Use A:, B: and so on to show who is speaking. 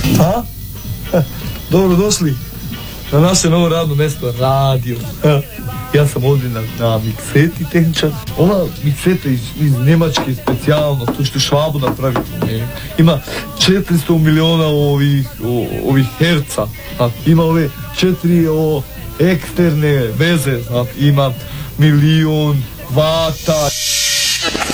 A: A? Dobro došli na naše novo radno mjesto, radio. Ja sam ovdje na mikseti tehničar. Ova mikseta iz Njemačke specijalno, to što Švabu napravio. Ima 400 miliona ovih herca. Ima ove 4 eksterne veze. Ima 1.000.000 vata.